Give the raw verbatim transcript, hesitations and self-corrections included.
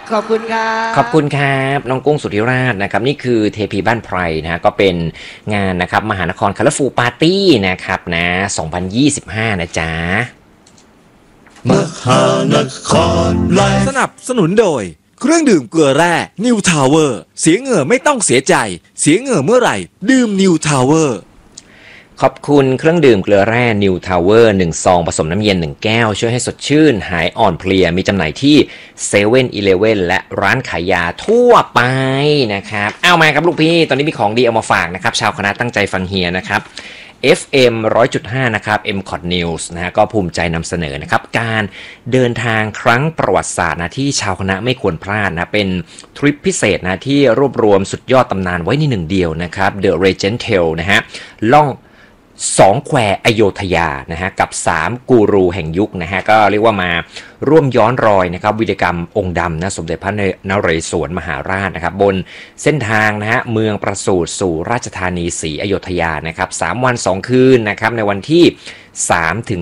ขอบคุณครับขอบคุณครับน้องกุ้งสุธิราชนะครับนี่คือเทพีบ้านไพรนะฮะก็เป็นงานนะครับมหานครคัลเลอร์ฟูลปาร์ตี้นะครับนะสองพันยี่สิบห้านะจ๊ะมหานครไลฟ์สนับสนุนโดยเครื่องดื่มเกลือแร่นิวทาวเวอร์เสียเหงื่อไม่ต้องเสียใจเสียเหงื่อเมื่อไหร่ดื่มนิวทาวเวอร์ขอบคุณเครื่องดื่มเกลือแร่นิวทาวเวอร์หนึ่งซองผสมน้ำเย็นหนึ่งแก้วช่วยให้สดชื่นหายอ่อนเพลียมีจำหน่ายที่เซเว่นอีเลฟเว่นและร้านขายยาทั่วไปนะครับเอามาครับลูกพี่ตอนนี้มีของดีเอามาฝากนะครับชาวคณะตั้งใจฟังเฮียนะครับ เอฟ เอ็ม หนึ่งร้อยจุดห้า นะครับ เอ็ม คอท News นะฮะก็ภูมิใจนำเสนอนะครับการเดินทางครั้งประวัติศาสตร์นะที่ชาวคณะไม่ควรพลาดนะเป็นทริปพิเศษนะที่รวบรวมสุดยอดตำนานไว้ในหนึ่งเดียวนะครับ The Regent Tale นะฮะล่องสองแควอโยธยานะฮะกับสามกูรูแห่งยุคนะฮะก็เรียกว่ามาร่วมย้อนรอยนะครับวีรกรรมองค์ดำนะสมเด็จพระนเรศวรมหาราชนะครับบนเส้นทางนะฮะเมืองประสูติสู่ราชธานีศรีอโยธยานะครับสามวันสองคืนนะครับในวันที่สามถึง